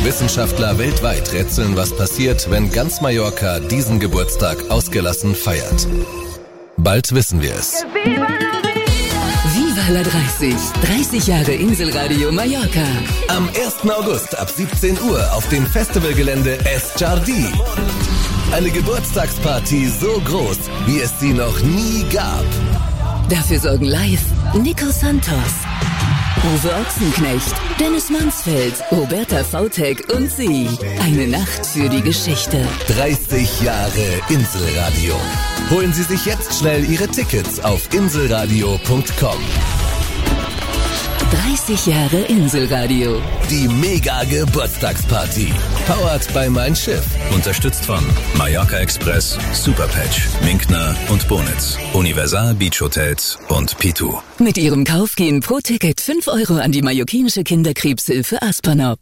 Wissenschaftler weltweit rätseln, was passiert, wenn ganz Mallorca diesen Geburtstag ausgelassen feiert. Bald wissen wir es. Viva la 30. 30 Jahre Inselradio Mallorca. Am 1. August ab 17 Uhr auf dem Festivalgelände Es Jardí. Eine Geburtstagsparty so groß, wie es sie noch nie gab. Dafür sorgen live Nico Santos, Uwe Ochsenknecht, Dennis Mansfeld, Roberta Vautek und sie. Eine Nacht für die Geschichte. 30 Jahre Inselradio. Holen Sie sich jetzt schnell Ihre Tickets auf inselradio.com. 30 Jahre Inselradio. Die Mega-Geburtstagsparty. Powered by Mein Schiff. Unterstützt von Mallorca Express, Superpatch, Minkner und Bonitz, Universal Beach Hotels und Pitu. Mit ihrem Kauf gehen pro Ticket 5 Euro an die mallorquinische Kinderkrebshilfe Aspernop.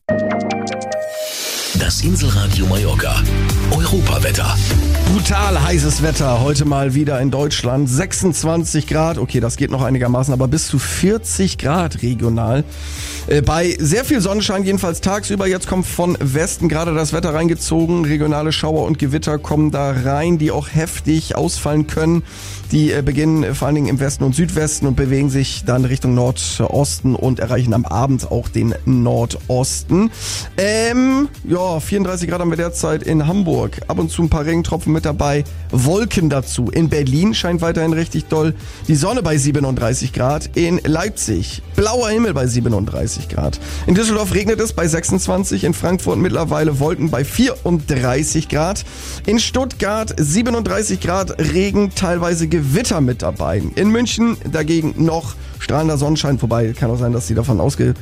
Das Inselradio Mallorca. Europawetter. Brutal heißes Wetter heute mal wieder in Deutschland. 26 Grad, okay, das geht noch einigermaßen, aber bis zu 40 Grad regional. Bei sehr viel Sonnenschein, jedenfalls tagsüber. Jetzt kommt von Westen gerade das Wetter reingezogen. Regionale Schauer und Gewitter kommen da rein, die auch heftig ausfallen können. Die beginnen vor allen Dingen im Westen und Südwesten und bewegen sich dann Richtung Nordosten und erreichen am Abend auch den Nordosten. 34 Grad haben wir derzeit in Hamburg. Ab und zu ein paar Regentropfen mit dabei. Wolken dazu. In Berlin scheint weiterhin richtig doll. Die Sonne bei 37 Grad. In Leipzig blauer Himmel bei 37 Grad. In Düsseldorf regnet es bei 26. In Frankfurt mittlerweile Wolken bei 34 Grad. In Stuttgart 37 Grad Regen, teilweise Gewitter mit dabei. In München dagegen noch strahlender Sonnenschein, vorbei. Kann auch sein, dass sie davon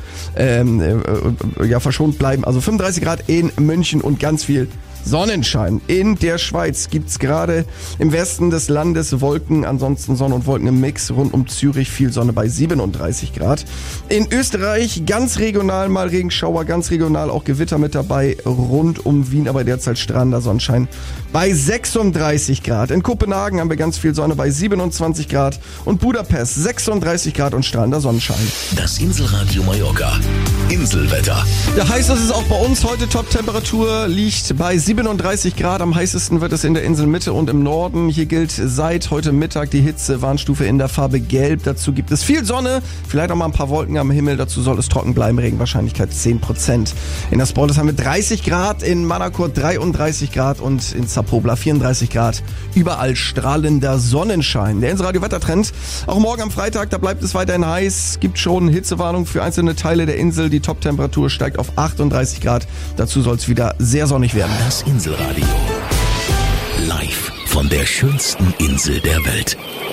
verschont bleiben. Also 35 Grad in München und ganz viel Sonnenschein. In der Schweiz gibt's gerade im Westen des Landes Wolken, ansonsten Sonne und Wolken im Mix. Rund um Zürich viel Sonne bei 37 Grad. In Österreich ganz regional mal Regenschauer, ganz regional auch Gewitter mit dabei. Rund um Wien aber derzeit strahlender Sonnenschein bei 36 Grad. In Kopenhagen haben wir ganz viel Sonne bei 27 Grad. Und Budapest 36 Grad und strahlender Sonnenschein. Das Inselradio Mallorca. Inselwetter. Ja, heiß ist es auch bei uns. Heute Top-Temperatur liegt bei 37 Grad. Am heißesten wird es in der Inselmitte und im Norden. Hier gilt seit heute Mittag die Hitzewarnstufe in der Farbe Gelb. Dazu gibt es viel Sonne, vielleicht auch mal ein paar Wolken am Himmel. Dazu soll es trocken bleiben. Regenwahrscheinlichkeit 10%. In der Sporles haben wir 30 Grad, in Manakor 33 Grad und in Zapobla 34 Grad. Überall strahlender Sonnenschein. Der Inselradio Wettertrend. Auch morgen am Freitag, da bleibt es weiterhin heiß. Gibt schon Hitzewarnung für einzelne Teile der Insel. Die Top-Temperatur steigt auf 38 Grad. Dazu soll es wieder sehr sonnig werden. Das Inselradio. Live von der schönsten Insel der Welt.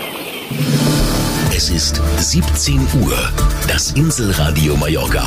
Es ist 17 Uhr. Das Inselradio Mallorca.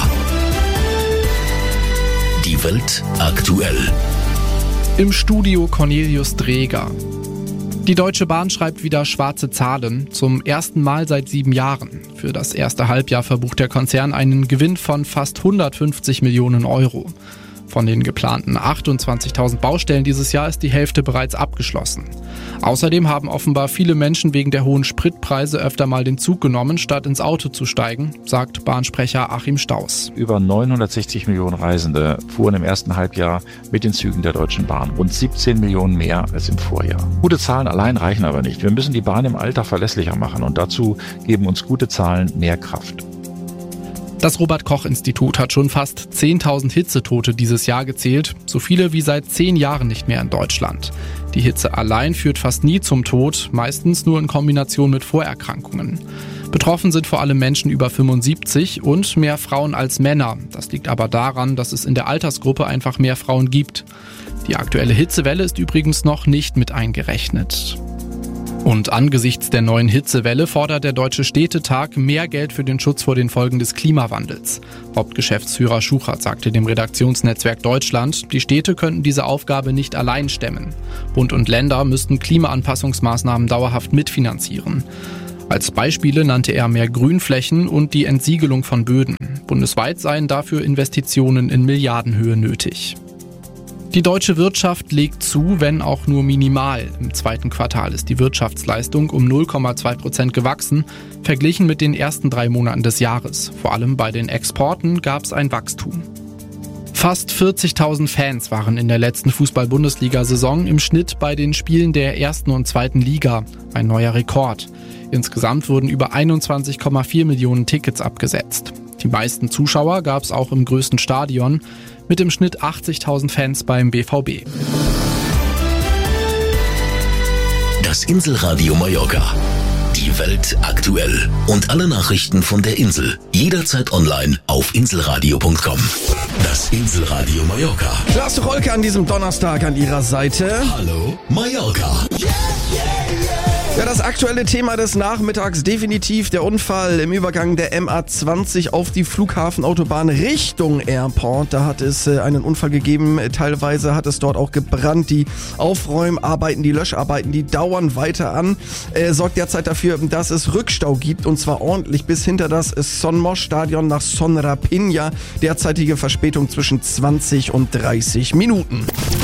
Die Welt aktuell. Im Studio Cornelius Dreger. Die Deutsche Bahn schreibt wieder schwarze Zahlen, zum ersten Mal seit 7 Jahren. Für das erste Halbjahr verbucht der Konzern einen Gewinn von fast 150 Millionen Euro. Von den geplanten 28.000 Baustellen dieses Jahr ist die Hälfte bereits abgeschlossen. Außerdem haben offenbar viele Menschen wegen der hohen Spritpreise öfter mal den Zug genommen, statt ins Auto zu steigen, sagt Bahnsprecher Achim Staus. Über 960 Millionen Reisende fuhren im ersten Halbjahr mit den Zügen der Deutschen Bahn. Rund 17 Millionen mehr als im Vorjahr. Gute Zahlen allein reichen aber nicht. Wir müssen die Bahn im Alltag verlässlicher machen und dazu geben uns gute Zahlen mehr Kraft. Das Robert-Koch-Institut hat schon fast 10.000 Hitzetote dieses Jahr gezählt, so viele wie seit 10 Jahren nicht mehr in Deutschland. Die Hitze allein führt fast nie zum Tod, meistens nur in Kombination mit Vorerkrankungen. Betroffen sind vor allem Menschen über 75 und mehr Frauen als Männer. Das liegt aber daran, dass es in der Altersgruppe einfach mehr Frauen gibt. Die aktuelle Hitzewelle ist übrigens noch nicht mit eingerechnet. Und angesichts der neuen Hitzewelle fordert der Deutsche Städtetag mehr Geld für den Schutz vor den Folgen des Klimawandels. Hauptgeschäftsführer Schuchert sagte dem Redaktionsnetzwerk Deutschland, die Städte könnten diese Aufgabe nicht allein stemmen. Bund und Länder müssten Klimaanpassungsmaßnahmen dauerhaft mitfinanzieren. Als Beispiele nannte er mehr Grünflächen und die Entsiegelung von Böden. Bundesweit seien dafür Investitionen in Milliardenhöhe nötig. Die deutsche Wirtschaft legt zu, wenn auch nur minimal. Im zweiten Quartal ist die Wirtschaftsleistung um 0,2% gewachsen, verglichen mit den ersten 3 Monaten des Jahres. Vor allem bei den Exporten gab es ein Wachstum. Fast 40.000 Fans waren in der letzten Fußball-Bundesliga-Saison im Schnitt bei den Spielen der 1. und 2. Liga. Ein neuer Rekord. Insgesamt wurden über 21,4 Millionen Tickets abgesetzt. Die meisten Zuschauer gab es auch im größten Stadion, mit im Schnitt 80.000 Fans beim BVB. Das Inselradio Mallorca. Die Welt aktuell. Und alle Nachrichten von der Insel. Jederzeit online auf inselradio.com. Das Inselradio Mallorca. Klaas Rolke an diesem Donnerstag an Ihrer Seite. Hallo Mallorca. Ja, das aktuelle Thema des Nachmittags definitiv der Unfall im Übergang der MA20 auf die Flughafenautobahn Richtung Airport. Da hat es einen Unfall gegeben. Teilweise hat es dort auch gebrannt. Die Aufräumarbeiten, die Löscharbeiten, die dauern weiter an. Sorgt derzeit dafür, dass es Rückstau gibt und zwar ordentlich bis hinter das Son Moix Stadion nach Son Rapinha. Derzeitige Verspätung zwischen 20 und 30 Minuten.